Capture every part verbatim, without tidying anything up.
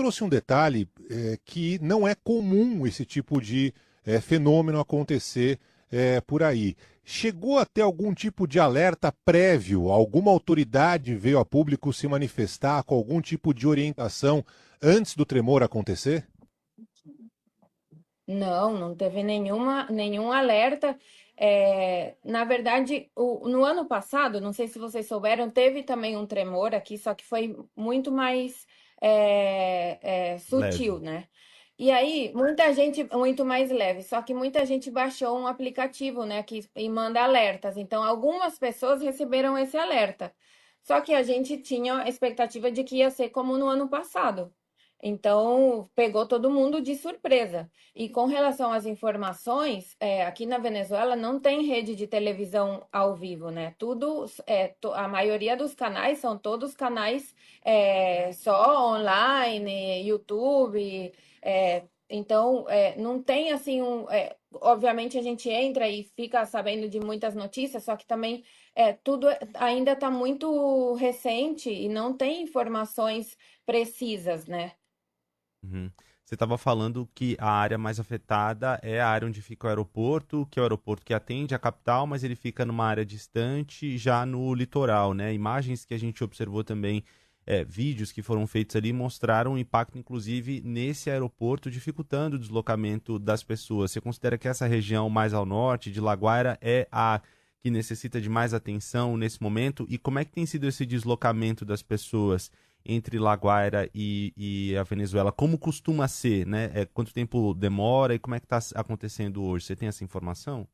trouxe um detalhe é, que não é comum esse tipo de é, fenômeno acontecer é, por aí. Chegou a ter algum tipo de alerta prévio? Alguma autoridade veio a público se manifestar com algum tipo de orientação antes do tremor acontecer? Não, não teve nenhuma, nenhum alerta. É, na verdade, o- no ano passado, não sei se vocês souberam, teve também um tremor aqui, só que foi muito mais é, é, Leve. sutil, né? E aí, muita gente, muito mais leve, só que muita gente baixou um aplicativo, né, que e manda alertas. Então, algumas pessoas receberam esse alerta. Só que a gente tinha a expectativa de que ia ser como no ano passado. Então, pegou todo mundo de surpresa. E com relação às informações, é, aqui na Venezuela não tem rede de televisão ao vivo, né? Tudo, é, to- a maioria dos canais são todos canais é, só online, YouTube. é, então, é, não tem assim um. é, obviamente a gente entra e fica sabendo de muitas notícias, só que também é, tudo ainda está muito recente e não tem informações precisas, né? Uhum. Você estava falando que a área mais afetada é a área onde fica o aeroporto, que é o aeroporto que atende a capital, mas ele fica numa área distante, já no litoral, né? Imagens que a gente observou também, é, vídeos que foram feitos ali, mostraram o impacto, inclusive, nesse aeroporto, dificultando o deslocamento das pessoas. Você considera que essa região mais ao norte, de Laguaira, é a que necessita de mais atenção nesse momento? E como é que tem sido esse deslocamento das pessoas entre Laguaira e, e a Venezuela? Como costuma ser, né? É, quanto tempo demora e como é que está acontecendo hoje? Você tem essa informação?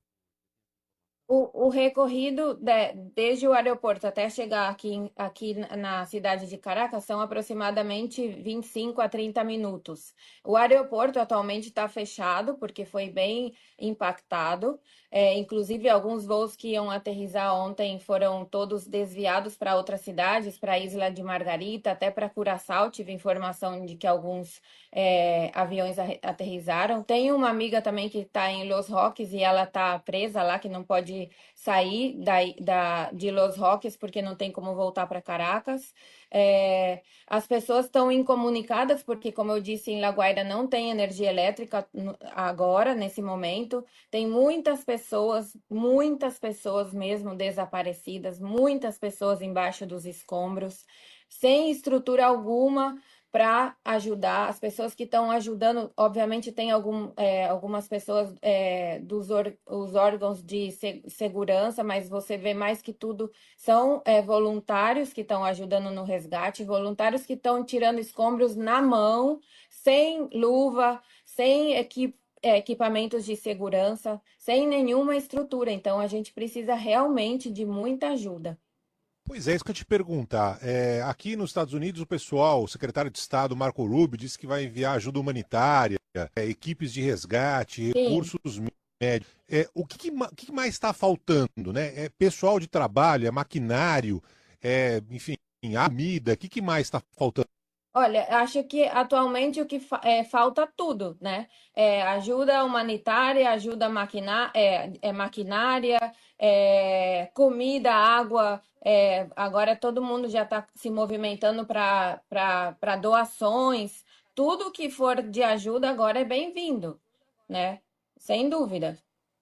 O, o recorrido de- desde o aeroporto até chegar aqui, em- aqui na na cidade de Caracas são aproximadamente vinte e cinco a trinta minutos. O aeroporto atualmente está fechado porque foi bem impactado. É, inclusive, alguns voos que iam aterrissar ontem foram todos desviados para outras cidades, para a Isla de Margarita, até para Curaçao. Tive informação de que alguns é, aviões a- aterrissaram. Tem uma amiga também que está em Los Roques e ela está presa lá, que não pode sair da, da, de Los Roques porque não tem como voltar para Caracas. É, as pessoas estão incomunicadas porque, como eu disse, em La Guaira não tem energia elétrica no- agora, nesse momento. Tem muitas pessoas, muitas pessoas mesmo desaparecidas, muitas pessoas embaixo dos escombros, sem estrutura alguma para ajudar. As pessoas que estão ajudando, obviamente, tem algum, é, algumas pessoas é, dos or, os órgãos de se- segurança, mas você vê mais que tudo são é, voluntários que estão ajudando no resgate, voluntários que estão tirando escombros na mão, sem luva, sem equi- é, equipamentos de segurança, sem nenhuma estrutura. Então, a gente precisa realmente de muita ajuda. Pois é, isso que eu ia te perguntar. É, aqui nos Estados Unidos, o pessoal, o secretário de Estado, Marco Rubio, disse que vai enviar ajuda humanitária, é, equipes de resgate, Sim. recursos médicos. É, o que, que ma- o que que mais está faltando, né? É pessoal de trabalho, é maquinário, é, enfim, a comida. O que, que mais está faltando? Olha, acho que atualmente o que fa- é, falta tudo, né? É, ajuda humanitária, ajuda maquina, é, é maquinária, é, comida, água. É, agora todo mundo já está se movimentando para para doações. Tudo que for de ajuda agora é bem-vindo, né? Sem dúvida.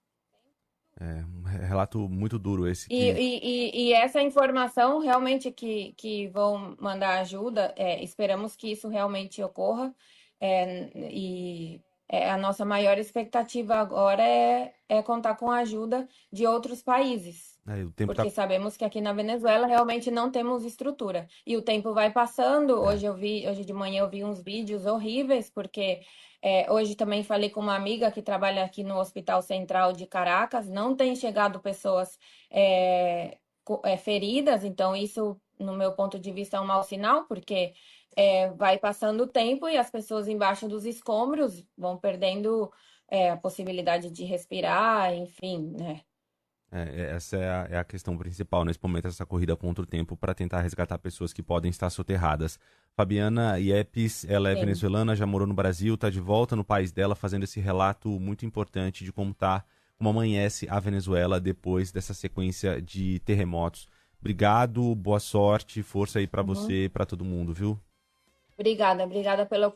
É um relato muito duro esse E, que. e, e, e essa informação realmente que, que vão mandar ajuda, é, esperamos que isso realmente ocorra. É, e é, a nossa maior expectativa agora é, é contar com a ajuda de outros países, É, o tempo tá. porque sabemos que aqui na Venezuela realmente não temos estrutura. E o tempo vai passando. É. Hoje eu vi, hoje de manhã eu vi uns vídeos horríveis, porque é, hoje também falei com uma amiga que trabalha aqui no Hospital Central de Caracas. Não tem chegado pessoas é, co- é, feridas, então isso, no meu ponto de vista, é um mau sinal, porque é, vai passando o tempo e as pessoas embaixo dos escombros vão perdendo é, a possibilidade de respirar, enfim, né? É, é, essa é a, é a questão principal nesse momento, essa corrida contra o tempo para tentar resgatar pessoas que podem estar soterradas. Fabiana Iepes, ela é Sim. venezuelana, já morou no Brasil, está de volta no país dela, fazendo esse relato muito importante de como tá, como amanhece a Venezuela depois dessa sequência de terremotos. Obrigado, boa sorte, força aí para Uhum. você e para todo mundo, viu? Obrigada, obrigada pela